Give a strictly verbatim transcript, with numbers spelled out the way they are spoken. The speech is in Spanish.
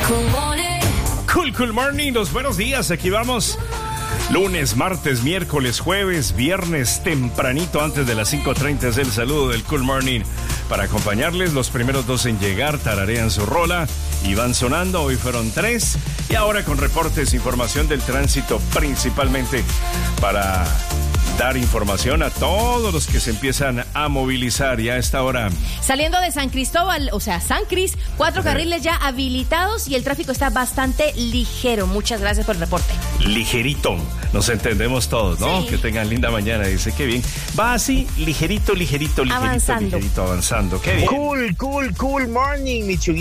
Cool, cool morning, los buenos días, aquí vamos. Lunes, martes, miércoles, jueves, viernes, tempranito antes de las cinco treinta es el saludo del Cool Morning. Para acompañarles, los primeros dos en llegar tararean su rola y van sonando. Hoy fueron tres y ahora con reportes, información del tránsito, principalmente para dar información a todos los que se empiezan a movilizar ya a esta hora. Saliendo de San Cristóbal, o sea, San Cris, cuatro carriles ya habilitados y el tráfico está bastante ligero. Muchas gracias por el reporte. Ligerito, nos entendemos todos, ¿no? Sí. Que tengan linda mañana, dice, qué bien. Va así, ligerito, ligerito, ligerito, avanzando. ligerito, avanzando, qué bien. Cool, cool, cool morning, mi